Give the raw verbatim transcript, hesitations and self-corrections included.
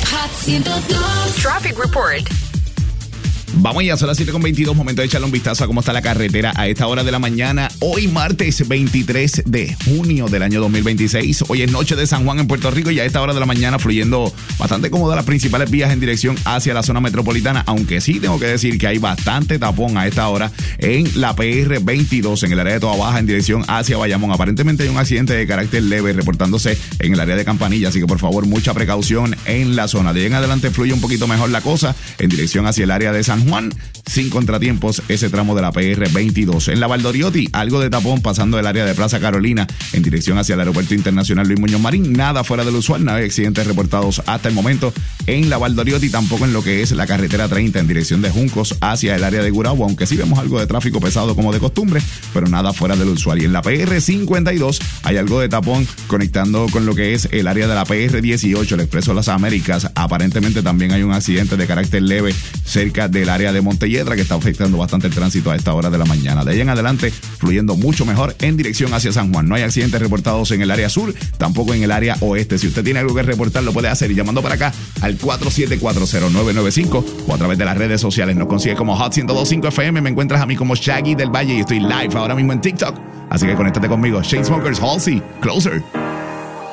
Hot ciento dos. Traffic Report. Vamos ya, son las siete con veintidós, momento de echarle un vistazo a cómo está la carretera a esta hora de la mañana. Hoy martes veintitrés de junio del año dos mil veintiséis. Hoy es noche de San Juan en Puerto Rico y a esta hora de la mañana fluyendo bastante cómoda las principales vías en dirección hacia la zona metropolitana. Aunque sí tengo que decir que hay bastante tapón a esta hora en la P R veintidós, en el área de Toa Baja en dirección hacia Bayamón. Aparentemente hay un accidente de carácter leve reportándose en el área de Campanilla, así que por favor mucha precaución en la zona. De ahí en adelante fluye un poquito mejor la cosa en dirección hacia el área de San Juan, sin contratiempos ese tramo de la P R veintidós. En la Valdoriotti, algo de tapón pasando del área de Plaza Carolina en dirección hacia el Aeropuerto Internacional Luis Muñoz Marín. Nada fuera del usual, no hay accidentes reportados hasta el momento en la Valdoriotti, tampoco en lo que es la carretera treinta en dirección de Juncos hacia el área de Gurabo, aunque sí vemos algo de tráfico pesado como de costumbre, pero nada fuera del usual. Y en la P R cincuenta y dos hay algo de tapón conectando con lo que es el área de la P R dieciocho, el Expreso Las Américas. Aparentemente también hay un accidente de carácter leve cerca del área de Montelledra que está afectando bastante el tránsito a esta hora de la mañana. De ahí en adelante fluyendo mucho mejor en dirección hacia San Juan. No hay accidentes reportados en el área sur, tampoco en el área oeste. Si usted tiene algo que reportar, lo puede hacer y llamando para acá al cuatro siete cuatro cero nueve nueve cinco o a través de las redes sociales. Nos consigue como Hot ciento dos punto cinco F M. Me encuentras a mí como Shaggy del Valle y estoy live ahora mismo en TikTok. Así que conéctate conmigo. Chainsmokers, Halsey, Closer.